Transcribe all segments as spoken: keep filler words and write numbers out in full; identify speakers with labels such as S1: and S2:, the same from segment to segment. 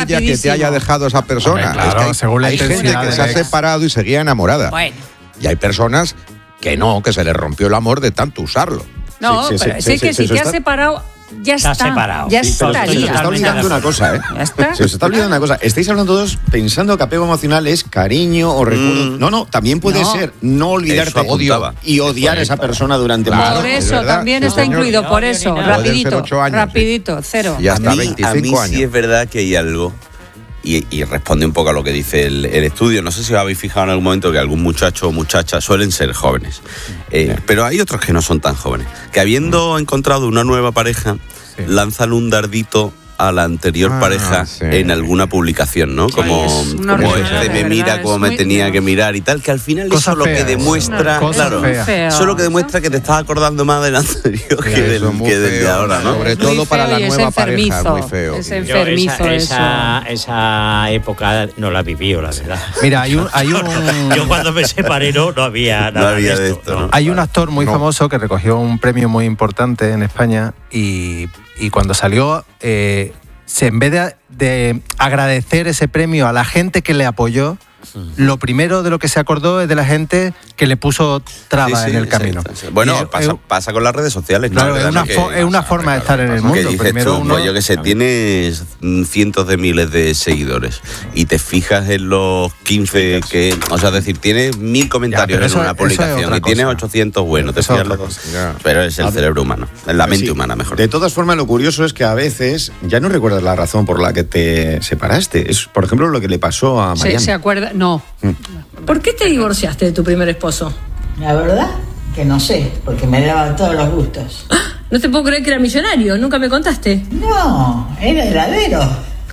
S1: huella que te haya dejado esa persona.
S2: Hombre, claro,
S1: es que hay,
S2: según la
S1: hay gente
S2: intensidad
S1: que
S2: del
S1: se ha
S2: ex.
S1: separado y seguía enamorada.
S3: Bueno.
S1: Y hay personas que no, que se les rompió el amor de tanto usarlo.
S3: No,
S4: Sí, sí,
S3: pero
S4: sí,
S3: sí,
S4: sí,
S3: que
S4: sí,
S3: si
S4: eso
S3: te has
S4: está-
S3: separado, ya
S5: Está
S3: está.
S5: separado.
S3: Ya
S5: Sí,
S4: Pero
S3: estaría.
S4: se os está
S5: Totalmente
S4: olvidando
S5: de
S4: una
S5: acuerdo.
S4: cosa, ¿eh?
S3: Ya está.
S4: Se os está olvidando una cosa. Estáis hablando todos pensando que apego emocional es cariño o recuerdo.
S6: Mm.
S4: No, no, también puede
S3: No.
S4: ser no olvidarte
S6: Eso apuntaba.
S4: y odiar a esa persona durante
S1: Claro,
S3: Por
S4: mucho
S1: es
S3: eso,
S1: verdad,
S3: también
S1: sí,
S3: está
S1: señor.
S3: incluido, por
S5: No,
S3: eso,
S5: ni nada.
S1: Pueden ser
S3: rapidito,
S1: ocho años,
S3: rapidito, cero.
S1: Y hasta
S6: a mí,
S1: veinticinco
S6: a mí
S1: años.
S6: sí es verdad que hay algo, y, y responde un poco a lo que dice el, el estudio. No sé si os habéis fijado en algún momento que algún muchacho o muchacha suelen ser jóvenes, eh, pero hay otros que no son tan jóvenes, que habiendo encontrado una nueva pareja,
S2: Sí.
S6: lanzan un dardito a la anterior
S1: Ah,
S6: pareja
S1: sí.
S6: en alguna publicación, ¿no? Como,
S3: es un
S6: como
S3: horror,
S6: este
S3: de
S6: me
S3: verdad,
S6: mira
S3: es
S6: como me
S3: muy-
S6: tenía que mirar y tal, que al final
S2: Cosas
S6: eso lo que
S2: feas.
S6: demuestra,
S2: Cosas
S6: claro,
S2: feas.
S3: Feo.
S6: eso lo que demuestra que te estás acordando más del anterior que del,
S1: Eso es muy
S6: que del de
S1: feo,
S6: ahora, ¿no?
S1: Sobre
S3: Es muy
S1: todo para
S3: feo
S1: la
S3: y es
S1: nueva pareja, es
S3: enfermizo,
S1: muy feo.
S3: es
S5: Yo
S3: enfermizo
S5: esa,
S3: eso.
S5: esa, esa época no la viví, la verdad.
S2: Mira, hay un, hay un,
S5: Yo cuando me separé no, no había
S6: No
S5: nada
S6: había
S5: de
S6: de
S5: esto.
S6: esto,
S5: ¿no?
S6: ¿no?
S2: hay un actor muy
S1: No.
S2: famoso que recogió un premio muy importante en España y, y cuando salió, eh, se, en vez de, de agradecer ese premio a la gente que le apoyó, lo primero de lo que se acordó es de la gente que le puso trabas
S6: Sí, sí,
S2: en el
S6: sí,
S2: camino.
S6: sí, sí. Bueno,
S2: Y es-
S6: pasa,
S2: es-
S6: pasa con las redes sociales, ¿no?
S2: Claro, es
S6: ¿Verdad?
S2: una,
S6: ¿no? Que-
S2: fo- es una forma de estar en el
S6: que
S2: mundo.
S6: dices
S2: Primero
S6: tú,
S2: uno,
S6: pues yo que sé, tienes mm, cientos de miles de seguidores y te fijas en los quince que, o sea, es decir, tienes mil comentarios
S2: pero eso-
S6: en una
S2: eso es
S6: publicación
S2: otra
S6: y tienes
S2: cosa.
S6: ochocientos buenos, te
S2: Eso es
S6: fijas
S2: otra
S6: los-
S2: cosa.
S1: Ya.
S6: pero es el cerebro humano, es la mente
S4: Sí.
S6: humana, mejor.
S4: De todas formas, lo curioso es que a veces ya no recuerdas la razón por la que te separaste. Es, por ejemplo, lo que le pasó a
S3: ¿Se,
S4: Mariano.
S3: se acuerda? No.
S7: ¿Por qué te divorciaste de tu primer esposo?
S8: La verdad que no sé, porque me daban todos los gustos.
S7: No te puedo creer que era millonario, nunca me contaste.
S8: No, era heladero.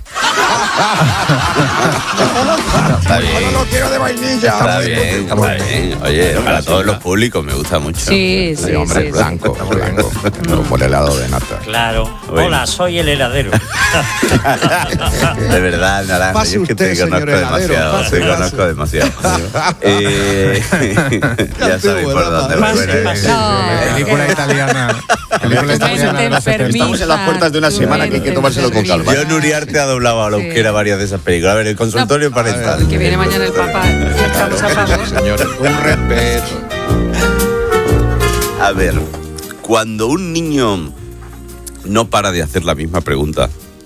S6: Está bien,
S1: Yo no lo quiero de vainilla.
S6: está bien, está bien. Oye, para todos los públicos me gusta mucho.
S3: Sí, sí,
S1: Sí, hombre,
S3: sí, sí.
S1: blanco, blanco. Como el helado de nata.
S5: Claro.
S6: Bueno.
S5: Hola, soy el heladero.
S6: De verdad, Naranjo,
S1: Pase
S6: yo es que
S1: usted,
S6: te
S1: señor
S6: conozco
S1: heladero,
S6: demasiado,
S1: pase,
S6: te
S1: pase.
S6: conozco demasiado. eh, ya sabéis por dónde voy.
S5: Pase,
S6: Bueno,
S5: pase.
S3: No.
S2: película italiana. Película italiana de los setenta.
S4: Estamos en las puertas de una semana que hay que tomárselo con calma.
S6: Yo, Nuriarte, ha doblado a la
S3: Sí.
S6: euskera varias de esas películas. A ver, el consultorio
S3: No,
S6: parental.
S3: que viene mañana el papá. Estamos a favor.
S1: Señores, un respeto.
S6: A ver, cuando un niño no para de hacer la misma pregunta,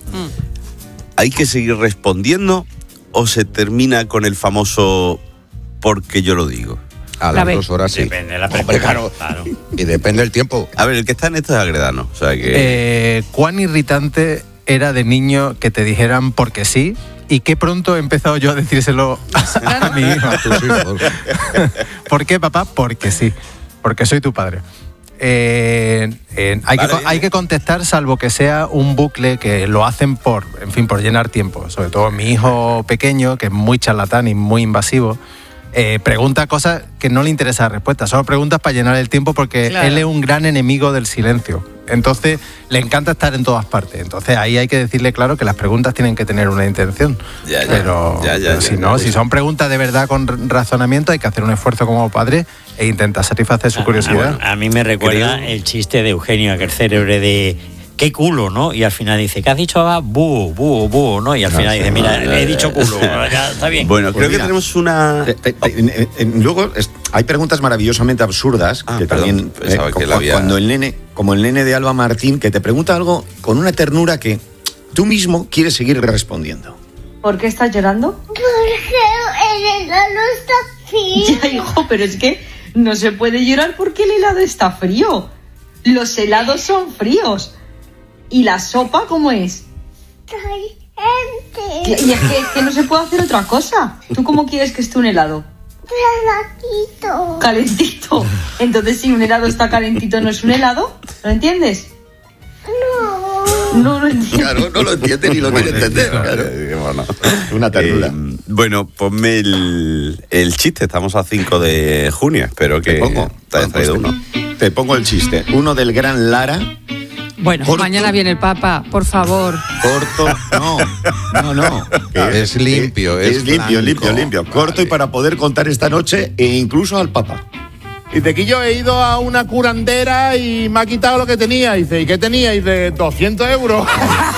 S6: ¿hay que seguir respondiendo o se termina con el famoso porque yo lo digo?
S1: A
S3: La
S1: las
S3: ve.
S1: dos horas sí.
S5: Depende de la
S1: Hombre,
S5: pregunta.
S1: claro.
S5: Claro.
S1: Y depende del tiempo.
S6: A ver, el que está en esto es Agredano. O sea que.
S2: Eh, ¿Cuán irritante era de niño que te dijeran porque sí? Y qué pronto he empezado yo a decírselo a mi hijo.
S1: A tus hijos.
S2: ¿Por qué, papá? Porque sí. Porque soy tu padre. Eh, eh, hay,
S6: Vale,
S2: que,
S6: bien.
S2: hay que contestar salvo que sea un bucle que lo hacen por, en fin, por llenar tiempo. Sobre todo mi hijo pequeño, que es muy charlatán y muy invasivo, eh, pregunta cosas que no le interesa la respuesta. Solo preguntas para llenar el tiempo porque
S3: Claro.
S2: él es un gran enemigo del silencio. Entonces, le encanta estar en todas partes. Entonces, ahí hay que decirle, claro, que las preguntas tienen que tener una intención.
S6: Ya, ya,
S2: pero
S6: ya, ya,
S2: pero
S6: ya,
S2: si
S6: ya,
S2: no,
S6: ya.
S2: si son preguntas de verdad con r- razonamiento, hay que hacer un esfuerzo como padre e intentar satisfacer su
S5: Ah,
S2: curiosidad.
S5: bueno, a mí me recuerda
S6: Creo-
S5: el chiste de Eugenio, aquel célebre de qué culo, ¿no? Y al final dice, ¿qué has dicho? Ah, búho, búho, búho, ¿no? Y al final dice, mira,
S6: no,
S5: he
S6: no,
S5: dicho
S6: no.
S5: culo. Ya, está bien.
S6: Bueno,
S4: Pues
S6: creo que
S4: mira,
S6: tenemos una.
S4: Te- te- te- en- en- en- luego es- hay preguntas maravillosamente absurdas
S6: Ah,
S4: que
S6: perdón,
S4: también
S6: pensaba que
S4: cu-
S6: la había-
S4: cuando el nene, como el nene de Alba Martín, que te pregunta algo con una ternura que tú mismo quieres seguir respondiendo.
S9: ¿Por qué estás llorando?
S10: Porque el helado está frío.
S9: Ya, hijo, pero es que no se puede llorar porque el helado está frío. Los helados son fríos. ¿Y la sopa cómo es?
S10: Caliente.
S9: Y es que, que no se puede hacer otra cosa. ¿Tú cómo quieres que esté un helado?
S10: Calentito.
S9: Calentito. Entonces, si un helado está calentito, ¿no es un helado? ¿Lo entiendes?
S10: No.
S9: No lo entiendo.
S4: Claro, no lo entiende ni lo quiere entender. claro.
S6: Eh, bueno.
S4: Una ternura.
S6: Eh, bueno, ponme el, el chiste. Estamos a cinco de junio. Espero que
S4: Te pongo,
S6: te hayas traído
S4: pues,
S6: uno.
S4: te pongo el chiste. Uno del gran Lara,
S3: Bueno,
S4: Corto.
S3: mañana viene el Papa, por favor.
S4: corto. No, no, no. que-
S1: Es limpio,
S4: que
S1: es
S4: limpio,
S1: blanco.
S4: limpio, limpio. Corto y para poder contar esta noche e incluso al Papa.
S11: Dice que yo he ido a una curandera y me ha quitado lo que tenía. Dice, ¿y qué tenía? Dice, doscientos euros.